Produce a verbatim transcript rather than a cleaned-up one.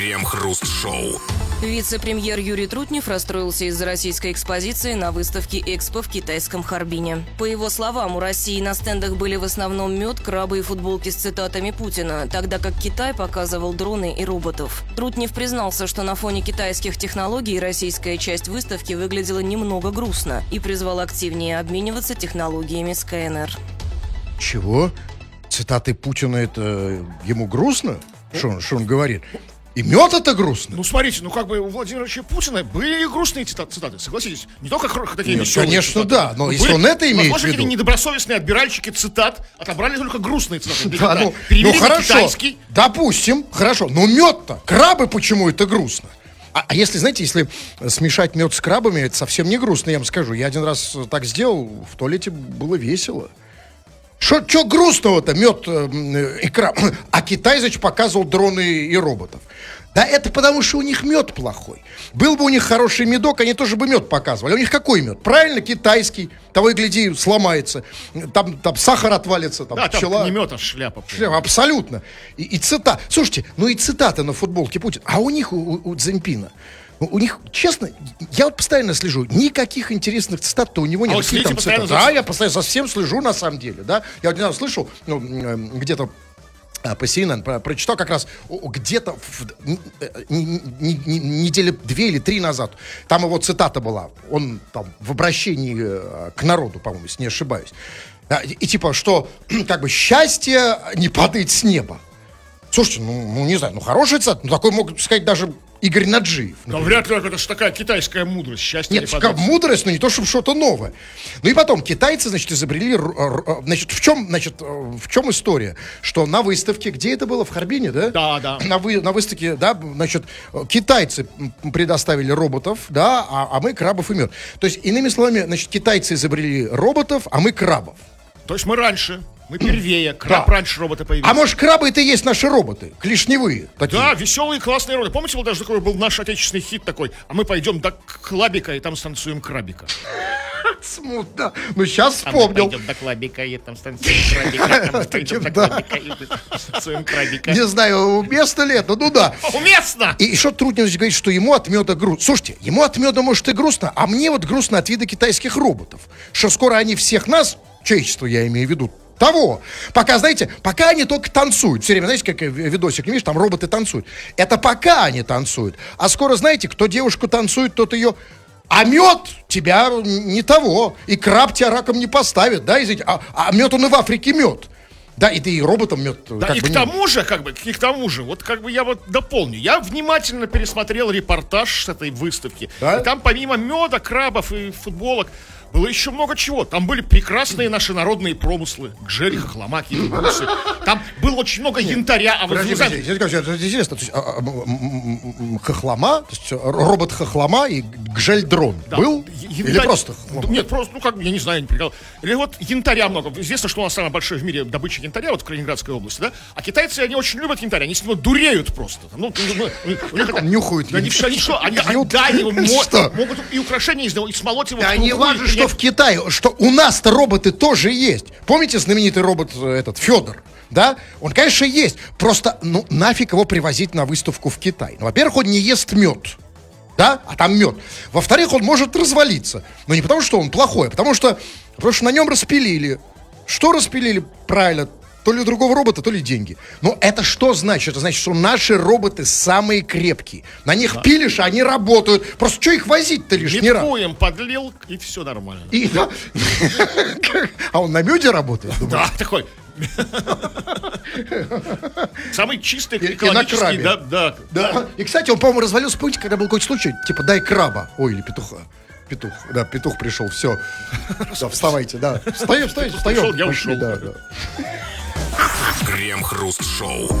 Крем-хруст-шоу. Вице-премьер Юрий Трутнев расстроился из-за российской экспозиции на выставке «Экспо» в китайском Харбине. По его словам, у России на стендах были в основном мед, крабы и футболки с цитатами Путина, тогда как Китай показывал дроны и роботов. Трутнев признался, что на фоне китайских технологий российская часть выставки выглядела немного грустно и призвал активнее обмениваться технологиями с КНР. Чего? Цитаты Путина — это ему грустно? Что он, что он говорит? И мед это грустно? Ну, смотрите, ну как бы у Владимира Ильича Путина были и грустные цитаты, цитаты, согласитесь? Не только такие Нет, веселые конечно, цитаты. да, но были, если он это имеет возможно, в виду... недобросовестные отбиральщики цитат отобрали только грустные цитаты. Да, ну, перевели ну на хорошо, китайский. Допустим, хорошо, но мед-то, крабы почему это грустно? А, а если, знаете, если смешать мед с крабами, это совсем не грустно, я вам скажу. Я один раз так сделал, в туалете было весело. Что грустного-то, мед э, и краб? А Китай, значит, показывал дроны и роботов. Да это потому, что у них мед плохой. Был бы у них хороший медок, они тоже бы мед показывали. А у них какой мед? Правильно, китайский. Того и гляди, сломается. Там, там сахар отвалится, там да, пчела. Там не мед, а шляпа. Шляпа, абсолютно. И, и цитата. Слушайте, ну и цитаты на футболке Путина. А у них, у, у Цзиньпина, у них, честно, я вот постоянно слежу, никаких интересных цитат-то у него нет. А вот следите постоянно за... Да, я постоянно за всем слежу, на самом деле, да. Я один раз слышал, ну, где-то по си эн эн про, прочитал как раз где-то в, не, не, не, недели две или три назад. Там его цитата была. Он там в обращении к народу, по-моему, если не ошибаюсь. Да, и, и типа, что как бы счастье не падает с неба. Слушайте, ну, ну не знаю, ну хороший цитат, ну такой мог сказать даже Игорь Наджиев. Но вряд ли это же такая китайская мудрость. Счастье Нет, как мудрость, но не то, чтобы что-то новое. Ну и потом, китайцы, значит, изобрели... Значит, в чем, значит, в чем история? Что на выставке, где это было, в Харбине, да? Да, да. На, вы, на выставке, да, значит, китайцы предоставили роботов, да, а, а мы крабов и мед. То есть, иными словами, значит, китайцы изобрели роботов, а мы крабов. То есть мы раньше... Мы первее, краб да. раньше роботы появились. А может, крабы это и есть наши роботы? Клешневые такие. Да, веселые, классные роботы. Помните, вот даже такой был наш отечественный хит такой? А мы пойдем до Клабика и там станцуем крабика. Смутно. Ну, сейчас вспомнил. А мы пойдем до Клабика и там станцуем крабика. А мы пойдем до Клабика и станцуем крабика. Не знаю, уместно ли это, ну да. Уместно! И что Трутнев говорит, что ему от меда грустно. Слушайте, ему от меда, может, и грустно, а мне вот грустно от вида китайских роботов. Что скоро они всех нас, человечество я имею в виду, того. Пока, знаете, пока они только танцуют. Все время, знаете, как видосик, видишь, там роботы танцуют. Это пока они танцуют. А скоро, знаете, кто девушку танцует, тот ее... А мед тебя не того. И краб тебя раком не поставит, да, извините. А, а мед, он и в Африке мед. Да, и ты и роботом мед. Да, и к не... тому же, как бы, и к тому же, вот как бы я вот дополню. Я внимательно пересмотрел репортаж с этой выставки. Да? И там помимо меда, крабов и футболок было еще много чего. Там были прекрасные наши народные промыслы. Гжель, хохлома, кириbuсы. Там было очень много янтаря. А подожди, подожди, подожди, это интересно. То есть, а, а, хохлома, то есть робот хохлома и гжель-дрон да. был? Янтарь... Или просто хохлома? Нет, просто, ну как, я не знаю, не перегал. Или вот янтаря много. Известно, что у нас самая большая в мире добыча янтаря, вот в Калининградской области, да? А китайцы, они очень любят янтарь. Они с него дуреют просто. Ну, у них это... Нюхают. Они что? Они, да, они могут и украшения из него, и смолоть его. Да не важно, что в Китае, что у нас-то роботы тоже есть. Помните знаменитый робот этот Федор? Да? Он, конечно, есть. Просто, ну, нафиг его привозить на выставку в Китай. Ну, во-первых, он не ест мед. Да? А там мед. Во-вторых, он может развалиться. Но не потому, что он плохой, а потому что, потому что на нем распилили. Что распилили? Правильно. То ли другого робота, то ли деньги. Но это что значит? Это значит, что наши роботы самые крепкие. На них да. пилишь, а они работают. Просто что их возить-то лишний раз? Меткоем подлил, и все нормально. И, да. А он на меде работает? Да, такой. Самый чистый, экологический. Да, да. да. И, кстати, он, по-моему, развалился, помните, когда был какой-то случай, типа, дай краба. Ой, или петуха. Петух, да, петух пришел, все. Да, вставайте, да. Встаем, встаем, встаем. Я ушел. Да, да. Крем-хруст-шоу.